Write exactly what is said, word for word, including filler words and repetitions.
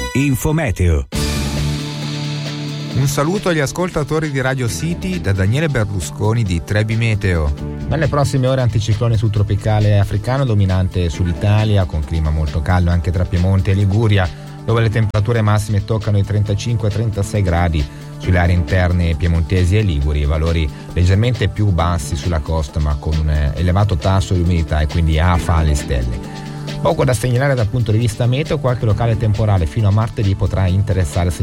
Infometeo. Un saluto agli ascoltatori di Radio City da Daniele Berlusconi di Trebi Meteo. Nelle prossime ore anticiclone subtropicale africano dominante sull'Italia, con clima molto caldo anche tra Piemonte e Liguria, dove le temperature massime toccano i trentacinque trentasei gradi sulle aree interne piemontesi e liguri, valori leggermente più bassi sulla costa ma con un elevato tasso di umidità e quindi afa alle stelle. Poco da segnalare dal punto di vista meteo, qualche locale temporale fino a martedì potrà interessare